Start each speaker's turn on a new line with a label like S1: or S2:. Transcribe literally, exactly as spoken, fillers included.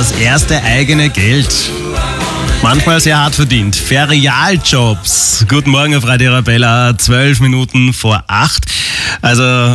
S1: das erste eigene Geld. Manchmal sehr hart verdient. Ferialjobs. Guten Morgen auf Radio Arabella, zwölf Minuten vor acht. Also